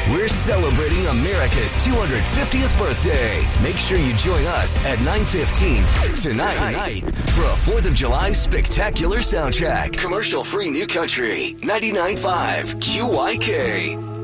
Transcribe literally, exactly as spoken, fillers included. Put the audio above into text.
We're celebrating America's two hundred fiftieth birthday. Make sure you join us at nine fifteen tonight, tonight for a fourth of July spectacular soundtrack. Commercial-free New Country, ninety-nine point five Q Y K.